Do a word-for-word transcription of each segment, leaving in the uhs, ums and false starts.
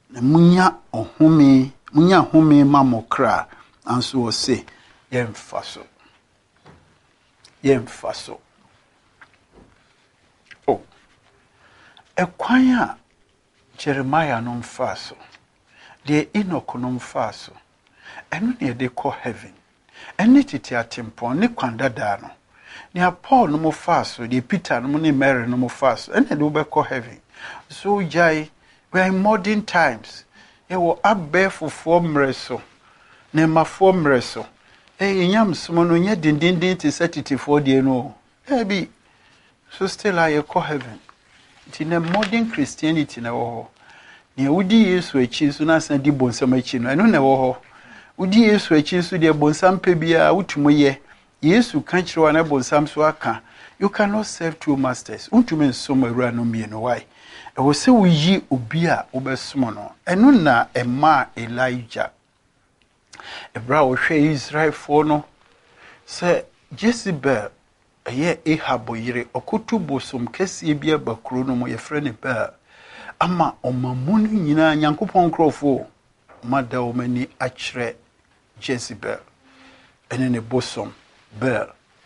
na munya ohome munya home mamokra anso wo se yemfa so yemfa so oh ekwan a Jeremiah no mfa so de Enoch no mfa so eno ne de kɔ heaven ene tete atempon ne kwandada no ne Paul no mo fa so de Peter no ne Mary no mo fa so ene de obekɔ heaven so jai we are in modern times e wo abefofo mreso ne mafo mreso e nyam somo no nya dindindin te setitefo de no e bi so still I call heaven it in a modern Christianity na wo ne wudi Yesu achi so na san di bonsam achi no eno na wo ho wudi Yesu achi so de bonsam pe bia wutumo ye Yesu kan kire na bonsam so aka you cannot serve two masters untume nsom awura no mie no why e wo se wuyi obi a obesom no eno na ema Elijah ebra wo hwe Israel fo no se Jezebel eye Ahab yire okotu bosom kese bia bakuro no mo ye frɛ ne ba ama omamunu nyina Nyankopɔn krofo mada o mani akyerɛ Jezebel ene ne bosom bel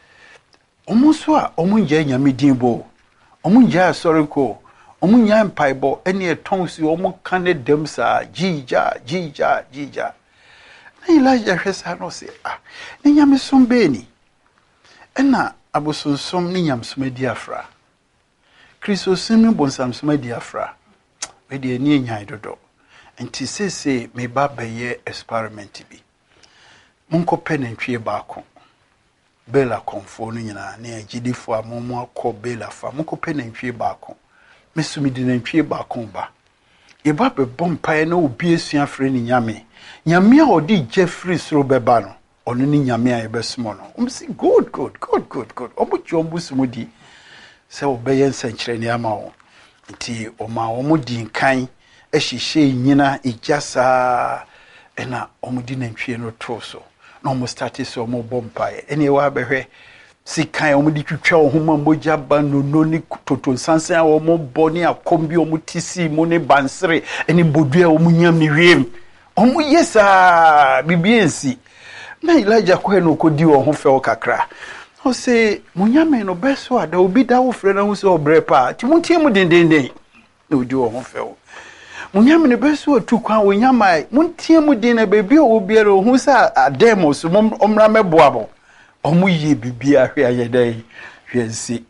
omuso a omunja nyame dinbo omunja asoreko omunya mpaibo ene etonsi omuka ne dem sa jija jija jija na Elijah hwesa no se ah ne nyame som be ni ena abosonsom ne nyamsom adi afra Kristosim bonsamsom adi afra we de ani nyan dodo enti sese me ba beye experiment bi monko penentwie baako bela konfo no nyina ne agidifo amomo akọ bela fa monko penentwie baako mesumi de nantwie baako ba ye ba be bompae na obi esua frɛ ni nyame nyame a odi Jeffrey sro beba no ono ni nyame a yebesomo no um si good good good good good obuchi ombusumudi se obeye nsankyere ne ama wo nti oma omudi nkan ehihye nyina ejasa ena omudi nantwie no to so na omo start so omo bompae ene wa behwe sikan omudi twitwa ohoma moja ba no no ni toto sansan a omo boni akombi omo tisi mo ne bansere ene bodua omo nyam ni wiem omo yesa bibiensi na Elijah ko no kodi wo ho fe o kakra o se munyame no beso ada obi da wo frɛ na ho se obrepa ti muntie mu dendenden na odi wo ho fe o munyame no beso atu kwa wo nyama muntie mu den na bebi o obiara ho se ademos omra meboabo omo ye bibia hwe ayedai hwensi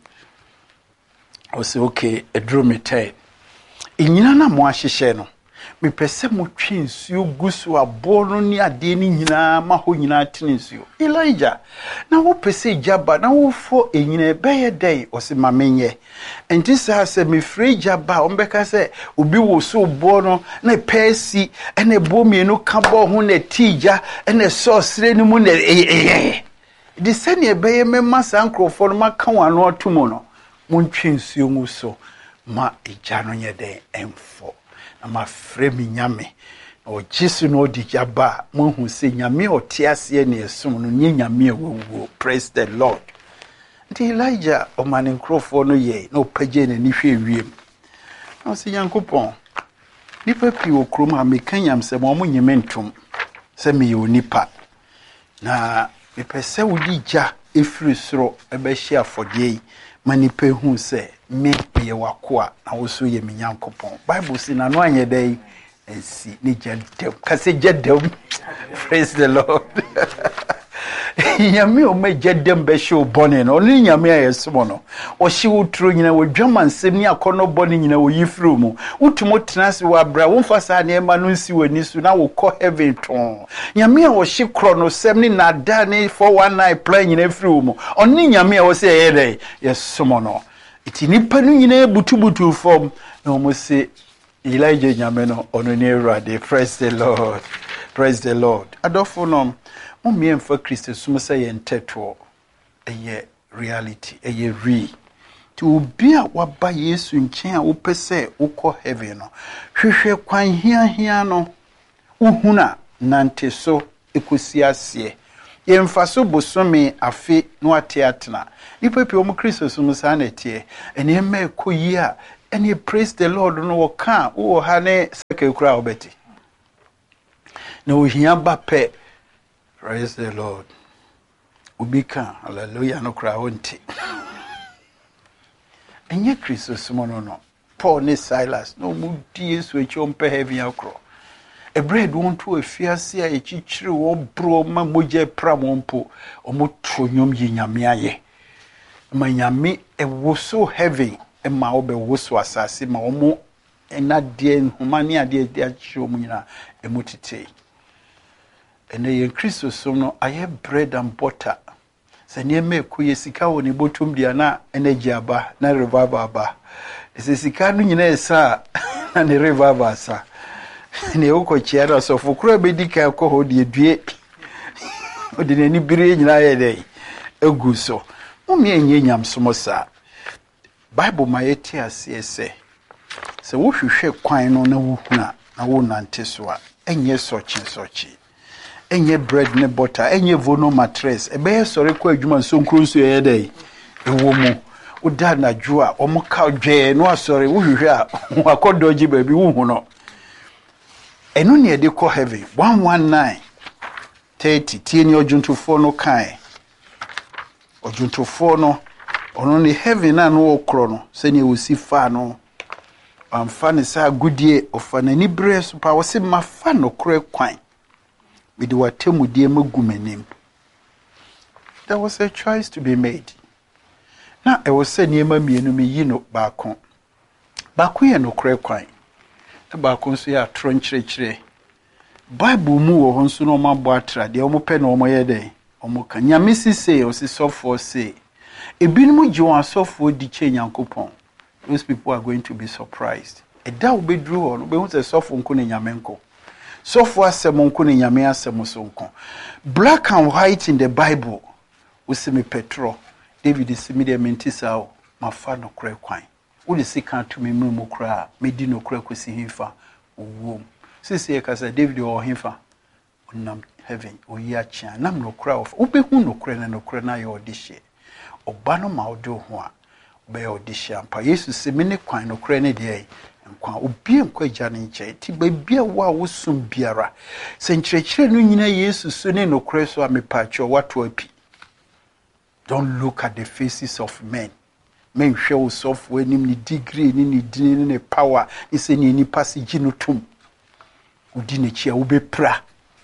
o se okay edro metai enyina na mo ahyehye no me pese mo twinsuo gusu abo no ni ade ni nyina ma ho nyina tinsuo Elijah na wo pese jaba na wo fo enyina beye dai o se mamenye enti sa se me free jaba o mbeka se obi wo so bo no na pesi ene bo mienu ka bo ho na tija ene so sire ni mu na eh di sene beye memma sankrofo no maka wano atomo no mon twinsuo mu so ma eja no nye den emfo ama fremi nyame o Jesu no di jaba mo hu se nyame o tiase ne esum no nye nyame awuwo praise the Lord ndi Elijah o manin krofo no ye no page ne ni hwe wiem no se Yankopon nipa pi okrom a mekanyam se mo mo nyeme ntom se me ye onipa na me pese wudi ja efiri soro ebe hia afodie manipa hu se me ye wakoa na wo so ye me Yankopon Bible say na no anye dai ensi ni jedem kase jedem praise the Lord nyame o me jedem be show bone no ni nyame ayesomo no o hye wotro nyina wo dwamansem ni akono bone nyina wo yifru mu utumo tenase wa bra wo mfasa na ema no nsi wani su na wo kɔ heaven ton nyame a wo hye kro no sem ni nada ni four one nine plan nyina fru mu oni nyame a wo se ye dai yesomo no iti nipa no nyina butubutu form na o mo se Elijah nyame no ono ne Awurade praise the Lord praise the Lord adofo no mo mie mfa Kristo sum say ye nteto eye reality eye re ti obi a waba Yesu nchen a wo pese ukọ heaven no hwehwe kwan hia hia no uhuna nante so ekosi ase ye mfa so bosome afe no ate atena nipa pi omo Kristo sum sa na tie ene me ekoyi a ene praise the Lord no wo ka wo ha ne ke kura obeti na ohia ba pe praise the Lord ubika hallelujah no kura wonti enye Kristo sumo no no Paul ne Silas no mu die so echompe heaven akro a bread won to afiase a echichire wo bro ma moje pramompo omo tonyom yinyame aye ma nyame ewo so heaven e ma obe wo so asase ma omo ena de nhumane ade de achiro mu nyina emutite ene ye Kristo so no aye bread and butter se ne me ku ye sika woni botum dia na energy aba na revival aba se sika no nyina esa na ne revival asa ne uko chiara so fukura bedika ko hodie due odine ni bire nyina ye dey egu so mumye enye nyamsomo sa Bible ma yeti ase ese se wo hwehwe kwan no na wuhuna na wo nante so a enye sochi sochi enye bread ne butter enye vono mattress ebe ye sore kwa adwuma so nkronso ye dey ewo mu uda na jua omuka dwe no asore wo hwehwe a akodoji ba bi wuhu no enu ne de ko heaven one nineteen thirty tieni ojunto no kan ojunto no ono ne heaven na no okro no se ne osi fa no amfa ne sa gudie ofana ni bre so pa wose mafa no kro kwan me de watemudie magumanim. There was a choice to be made. Na e was say niema mienu me yi no baako baako ye no kro kwan e baako nso ya tronchirechire Bible mu wo honso no mabo atra de omo pe na omo ye den omo ka nyame sise o si sofo say ebinum gye won asofo di che nyankopon. Those people are going to be surprised. E da obedru on be hu se sofo nko ne nyame nko sofo asem nko ne nyame asem so nko. Black and white in the Bible usimi Petro David isimi de mentisa o mafa no kra kwan wo de sika to me mu kra medi no kra kosi hifa wo sisi ekasa David o hifa onam heaven o ya chia nam no kra of wo be hu no kra na no kra na ye odihye oba no ma odo ho a be odihye ampa Yesu se me ne kwan no kra ne de nkwa obi nkwa gya ne nche ti ba bia wo a wo sum biara se nkyerɛkyerɛ no nyina Yesu so ne no kra so a mepacho wato api. Don't look at the faces of men. Men show software ni ni degree ni ni dini ni power ni se ni ni passage no tum. Udi ne chia ube pra.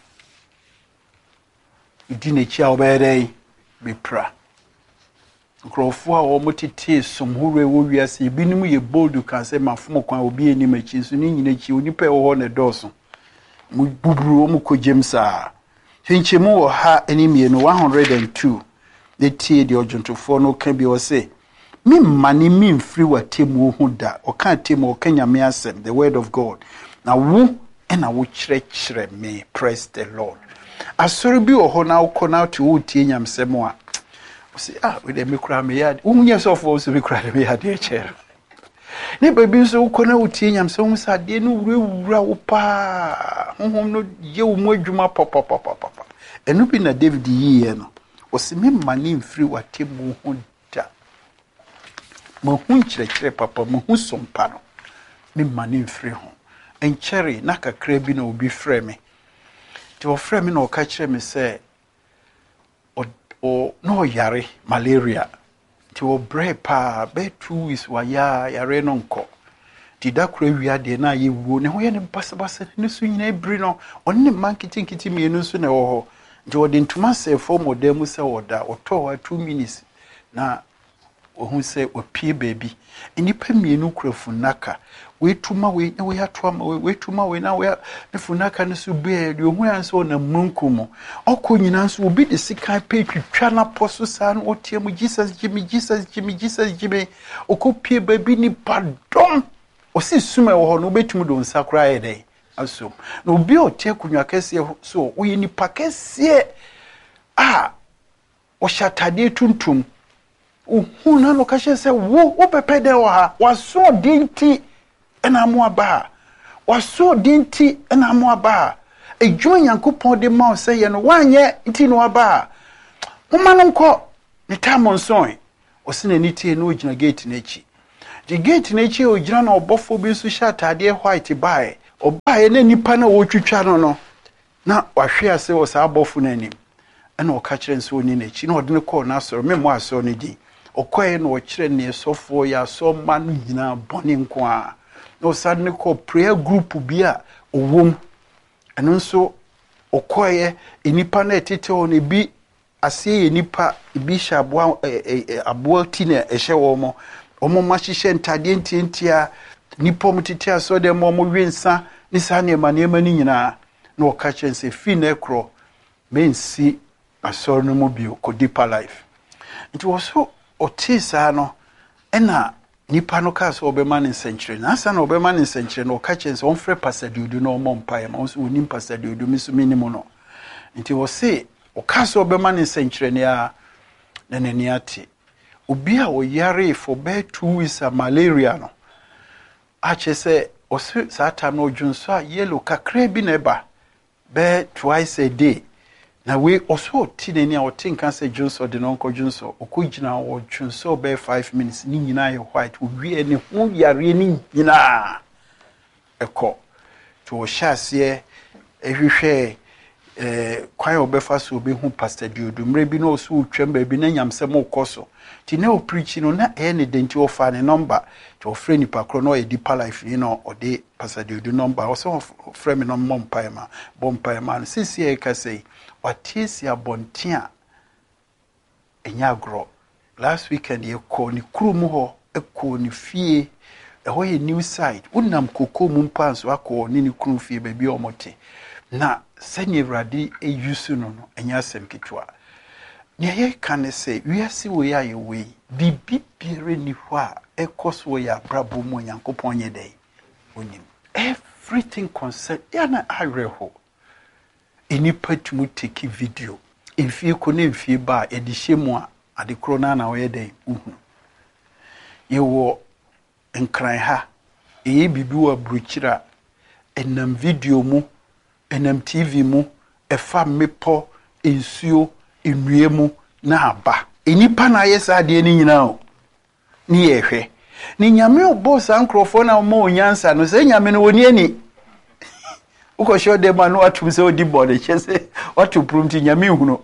Udi ne chia ube rei be pra. Nkrofo a wo motete somhore wo wiase ebinim ye bold kan se mafomo kwan obi eni machi so ni nyina chi onipa e wo ne doso. Mu buburu mu kojem sa. Hinchemu wo ha enimie no one hundred and two. The tea the ojunto no can be or say me mani me free what temu hu da o kan temu o kenya me asem the word of God na wo and I wo chire me praise the Lord asori bi o ho na wo na to wo tie nyamsem a o say ah we dey me kura me yard wo nya so for so be kura me yard e chere ne baby so wo na wo tie nyamsem wo sa de no wura wo pa honhom no ye wo mu adwuma papa papa papa enu bi na David yi no osime mani mfiri watemu hu da mo hu nkyerɛkyerɛ papa mo hu sompa no me mani mfiri ho enkyere na kakra bi na obi frɛ me ti o frɛ me na o ka kyerɛ me sɛ o o no yare malaria ti o bre pa be two weeks wa ya yare no nko ti da kura wi ade na ye wuo ne ho ye ne basabasa ne so nyina ebri no onne man kitinkiti me no so na wo ho Jordan Tuma say for modem say oda oto two minutes na ohun say opie baby enipa mienu kura funaka we tuma we na we atoma we tuma we na we ne funaka ne so be de ohun anso na munkumo okọ nyina nso obi de sika pe twitwa na poso sa no otie mu Jesus Jimmy Jesus Jimmy Jesus Jimmy okopie baby ni pardon osi suma wo ho no betum do nsakra ye dey aso no obi otie kunwa kese so oyi ni pakese ah o shatade tuntum o na no ka se wo wo pepe de wa ha waso dinti ena mo aba waso dinti ena mo aba edwo Yankopon de ma o se ye no wanye nti no aba homa no nko ne tamon son o se na nitie no ogina gate na echi the gate na echi ogina na obofo bi so shatade white bae oba ene nipa na wo twitwa no no na wahwe ase wo sa abofo na anim ena o ka kire nso oni na chi na ode ne call na asoro me mo asoro ne di okoye na o kire ne sofo ya so ma no nyina bone nko a na o sa ne call prayer group bi a owom eno nso okoye enipa na etete o ne bi ase enipa bi sha aboa aboa ti na ehye wo mo omo ma hihye ntade ntientia nipa mutete aso de mo mo wensa ni sa ne ma ne ma ni nyina na o ka chense fi na ekro mensi asoro no mo bi ko deeper life nti wo so otisa no ena nipa no ka so obema ne century na asa na obema ne century no o ka chense on frɛ pasadudu no mo mpae ma so onim pasadudu mi so minimo no nti wo se o ka so obema ne century ne a na nani ate obi a o yare for be two weeks a malaria no a che se o sa time no dwunso a yellow kakra bi na eba be twice a day na we also tineni a o tinka se dwunso de no nko dwunso o ko gina o dwunso be five minutes ni nyina ye white o wie ne ho yare ni nyina eko to o hyase ehwehwe eh kwan obefa so obehu pastor Diodu mre bi no so twem ba bi na nyamsem ukoso ti na o preach no na e ne denti ofa ne number to ofre ni pakro no e deeper life you know ode pastor Diodu number o so ofre me no mompa ma bompa ma sisi e ka sei watisi abontia enya agro last weekend ye ko ni krumu ho e ko ni fie e ho ye new side unam koko mu mpa so akọ ni ni kru fie ba bi omote na senye radi e yusu no no enya sem kitwa ne ye kan se wiase wo ya ye we bibi bire ni ho a ekoso ya brabo mo Nyankopon ye dai onim everything concern ya na areho enipa tumu take video enfie ko na enfie ba e di hyemu a ade kro na na wo ye dai uhu ye wo nkran ha e bibi wa bruchira enam video mu enam T V mu efa mepo ensuo enuemu na aba enipa na yesa de ni nyina o ni yehwe ni nyame obo sa nkrofo na mo onyansa no se nyame no woni ani uko show de ma no atum se odi bode chese watu prumti nyame huno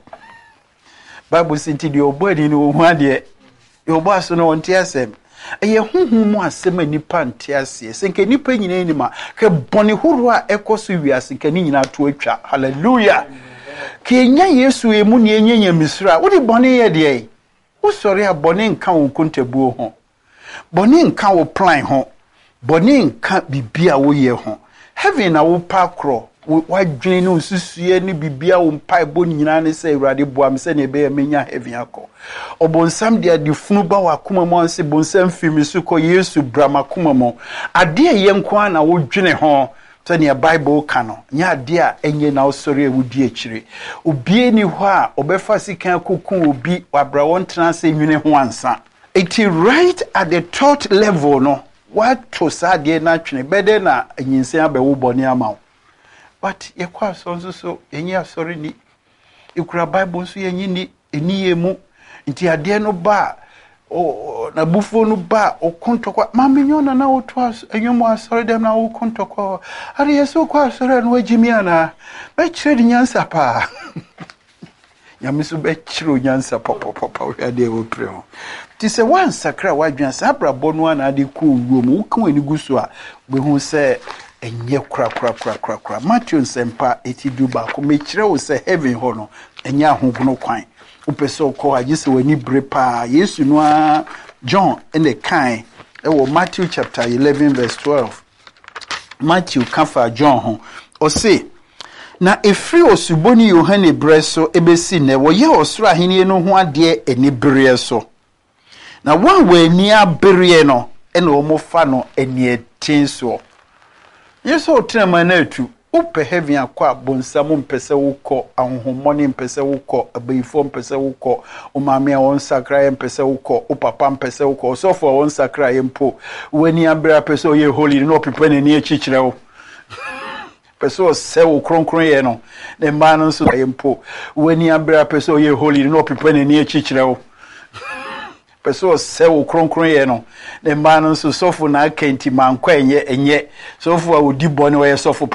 bible sinti de obo ani no hu ade obo aso no onte asem eye huhu mu asem anipa nte ase senke nipa nyina ni ma ke bone huru a ekoso wiase ke ni nyina to atwa hallelujah kenya yesu emu ne enyenya misra wo de bone ye de wo sori a bone nka wo kontabuo ho bone nka wo plan ho bone nka bibia wo ye ho heaven na wo pakro wa dwene no susue ni bibia wo mpa ebo nyina ne se urade boam se ne be ya menya heaven akọ obonsam de adifunu ba wa kuma mo anse bonsam fimi su ko yesu brama kuma mo ade ye nko na wo dwene ho se ne bible kano nya ade a enye na osori ewudi akire obie ni ho a obefa sikan kokun obi wabra won transe nwene ho ansa it is right at the third level no what to sade na twene bede na anyinse abewo bone amawo but ye kwa so so so enye asori ni ikura bible so yenyi ni eniye mu nti ade no ba o na bufo no ba okontokwa mamenyona na oto enyomo asori dem na okontokwa ari yeso kwa asori no wajimiana ba chire nyansa pa yamisu be chiro nyansa papa papa we ade wo pre ho ti se wan sakra wadwan sa brabo no na ade ku wuom wukan ani guso a be hu se enye kra kra kra kra kra Matthew sempa etidu ba ko me chire wo se heaven ho no enye ahogono kwan upeso ko agise wani brepa Yesu no a John in the kind e wo Matthew chapter eleven verse twelve Matthew kafa John ho o say na efri osuboni Yohane breso ebesi ne wo ye osoro ahenie no ho ade eni bere so na wan we ni abere no e na omo fa no eni etin so yeso otrema na atu upe heaven akwa bonsamu mpese wuko ahonhomoni mpese wuko abayifo mpese wuko umame a won sakra mpese wuko upapa mpese wuko osofo won sakra yempo wani abra pese oye holy no pepe na ni echichire wo pese o se wo kronkron ye no ne ma no so yempo wani abra pese oye holy no pepe na ni echichire wo peso se wo kronkron ye no ne ma no so sofo na kanti mankwa enye enye sofo a odi bone we sofo